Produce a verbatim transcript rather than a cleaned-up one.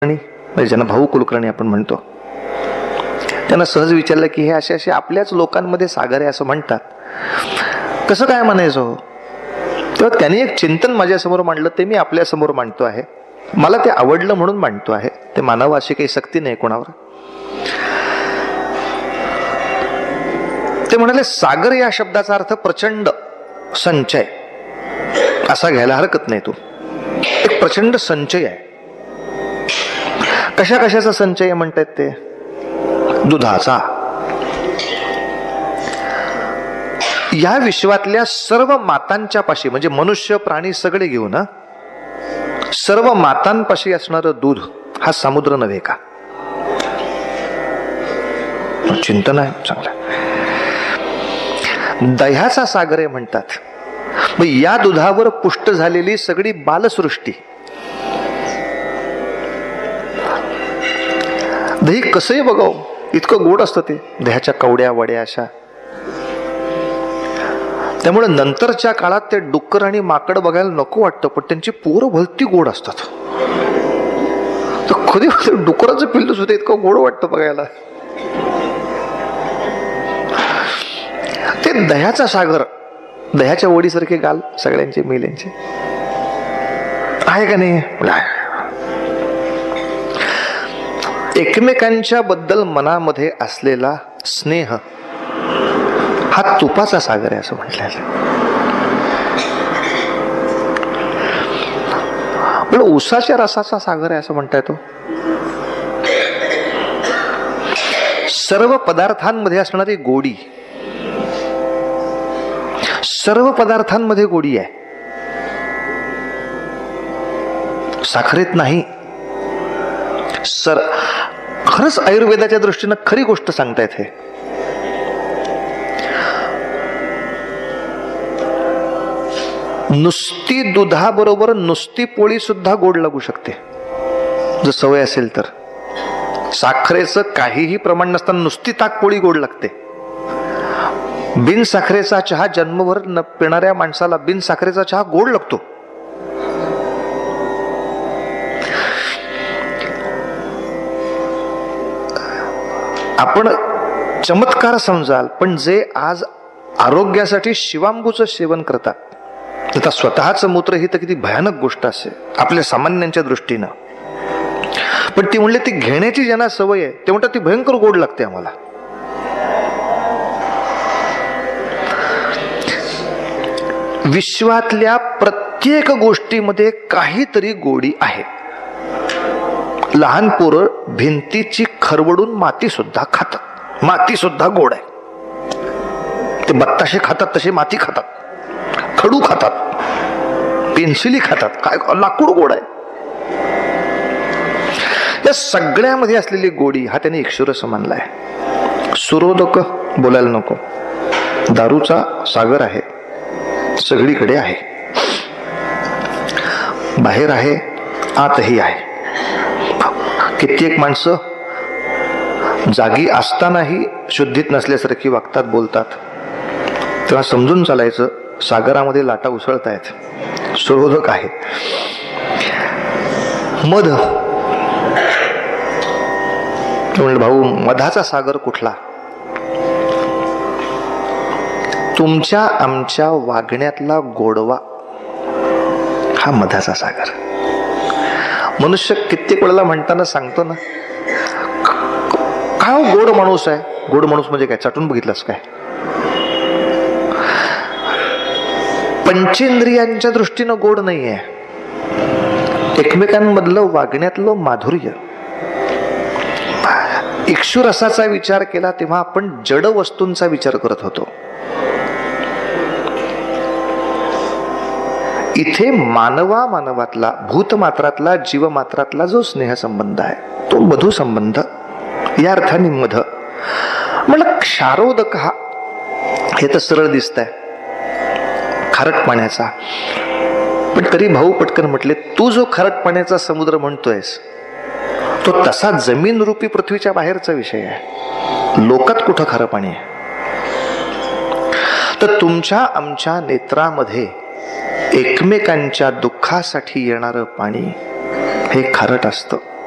म्हणजे ज्यांना भाऊ कुलकर्णी आपण म्हणतो, त्यांना सहज विचारलं की हे असे असे आपल्याच लोकांमध्ये सागर आहे असं म्हणतात, कसं काय म्हणायचं? तेव्हा त्यांनी एक चिंतन माझ्यासमोर मांडलं, ते मी आपल्यासमोर मांडतो आहे. मला ते आवडलं म्हणून मांडतो आहे. ते मानव अशी काही सक्ती नाही कोणावर. ते म्हणाले सागर या शब्दाचा अर्थ प्रचंड संचय असा घ्यायला हरकत नाही. तो एक प्रचंड संचय आहे. कशा कशाचा संचय म्हणतात ते? दुधाचा. या विश्वातल्या सर्व मातांच्या पाशी, म्हणजे मनुष्य प्राणी सगळे घेऊन ना, सर्व मातांपाशी असणारं दूध हा समुद्र नव्हे का? चिंतन आहे चांगलं. दह्याचा सागर आहे म्हणतात. मग या दुधावर पुष्ट झालेली सगळी बालसृष्टी, दही कसंही बघाव इतकं गोड असतं ते. दह्याच्या कवड्या वड्या अशा. त्यामुळे नंतरच्या काळात ते डुक्कर आणि माकड बघायला नको वाटतं, पण त्यांची पोरं भलती गोड असतात. तर कधी डुकराचं पिल्लू सुद्धा इतकं गोड वाटतं बघायला. ते दह्याचा सागर, दह्याच्या वडीसारखे गाल सगळ्यांचे मेल्यांचे आहे का नाही? एकमेकांच्या बद्दल मनामध्ये असलेला स्नेह हा तुपाचा सागर आहे असं म्हटलेलं. पण उसाच्या रसाचा सागर आहे असं म्हणता येतो. सर्व पदार्थांमध्ये असणारी गोडी, सर्व पदार्थांमध्ये गोडी आहे, साखरेत नाही. सर खरंच आयुर्वेदाच्या दृष्टीनं खरी गोष्ट सांगतायत हे. नुसती दुधाबरोबर नुसती पोळी सुद्धा गोड लागू शकते जर सवय असेल तर. साखरेचं काहीही प्रमाण नसताना नुसती ताकपोळी गोड लागते. बिन साखरेचा चहा जन्मभर न पिणाऱ्या माणसाला बिन साखरेचा चहा गोड लागतो. आपण चमत्कार समजाल, पण जे आज आरोग्यासाठी शिवांबूचं सेवन करतात, आता स्वतःच मूत्र ही तर किती भयानक गोष्ट असेल आपल्या सामान्यांच्या दृष्टीनं, पण ती म्हणले ती घेण्याची ज्यांना सवय आहे ते म्हणतात ती भयंकर गोड लागते आम्हाला. विश्वातल्या प्रत्येक गोष्टीमध्ये काहीतरी गोडी आहे. लहान पोरं भिंतीची खरवडून माती सुद्धा खातात. माती सुद्धा गोड आहे. ते बत्ताशे खातात तसे माती खातात, खडू खातात, पेन्सिली खातात. काय लाकूड गोड आहे. या सगळ्यामध्ये असलेली गोडी हा त्याने इक्षुरस मानलाय. सुरोदक बोलायला नको. दारूचा सागर आहे, सगळीकडे आहे, बाहेर आहे, आतही आहे. कित्येक माणसं जागी असतानाही शुद्धीत नसल्यासारखी वागतात, बोलतात. तेव्हा समजून चालायचं सागरामध्ये लाटा उसळतायत. सुरोधक आहे. मध म्हणलं भाऊ मधाचा सागर कुठला? तुमच्या आमच्या वागण्यातला गोडवा हा मधाचा सागर. मनुष्य कित्येक वेळेला म्हणताना सांगतो ना, काय गोड माणूस आहे. गोड माणूस म्हणजे काय? चाटून बघितलंस काय? पंचेंद्रियांच्या दृष्टीनं गोड नाहीये. एकमेकांमधलं वागण्यातलं माधुर्य. इक्षुरसाचा विचार केला तेव्हा आपण जड वस्तूंचा विचार करत होतो. इथे मानवा मानवातला, भूतमात्रातला, जीवमात्रातला जो स्नेहसंबंध आहे तो मधु संबंध. या अर्थाने मध म्हणलं. क्षारोदक हा हे तर सरळ दिसत आहे, खारट पाण्याचा. पण तरी भाऊ पटकन म्हटले, तू जो खारट पाण्याचा समुद्र म्हणतोयस तो तसा जमीन रूपी पृथ्वीच्या बाहेरचा विषय आहे. लोकात कुठं खारं पाणी आहे? तर तुमच्या आमच्या नेत्रामध्ये एकमेकांच्या दुःखासाठी येणारं पाणी हे खारट असतं.